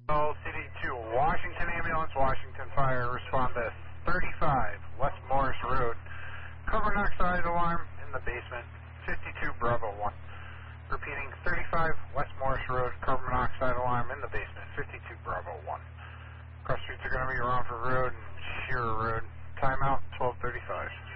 CD2, Washington Ambulance, Washington Fire, respond to 35 West Morris Road. Carbon monoxide alarm in the basement, 52 Bravo 1. Repeating, 35 West Morris Road, carbon monoxide alarm in the basement, 52 Bravo 1. Cross streets are going to be Romford Road and Shearer Road. Timeout, 12:35.